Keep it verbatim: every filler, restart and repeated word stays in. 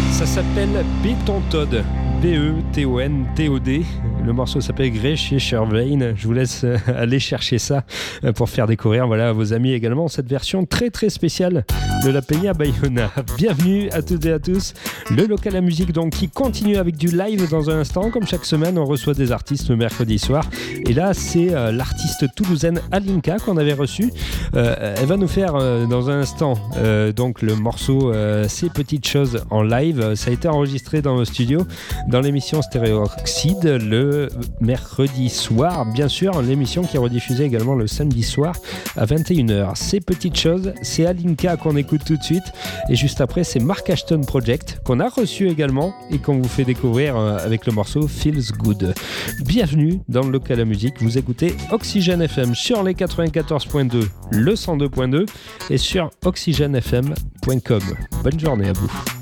Ça s'appelle Béton Todd, B E T O N T O D. Le morceau s'appelle Grey chez Shervain. Je vous laisse aller chercher ça pour faire découvrir voilà, à vos amis également cette version très très spéciale de la Peña Bayona. Bienvenue à toutes et à tous. Le local à musique donc qui continue avec du live dans un instant. Comme chaque semaine, on reçoit des artistes le mercredi soir. Et là, c'est euh, l'artiste toulousaine Alinka qu'on avait reçue. Euh, elle va nous faire euh, dans un instant euh, donc le morceau euh, Ces petites choses en live. Ça a été enregistré dans le studio dans l'émission Stéréo Oxyde le mercredi soir, bien sûr, l'émission qui est rediffusée également le samedi soir à vingt et une heures. Ces petites choses, c'est Alinka qu'on écoute tout de suite et juste après c'est Mark Ashton Project qu'on a reçu également et qu'on vous fait découvrir avec le morceau Feels Good. Bienvenue dans le local à musique, vous écoutez Oxygène F M sur les quatre-vingt-quatorze point deux, le cent deux point deux et sur oxygène f m point com. Bonne journée à vous.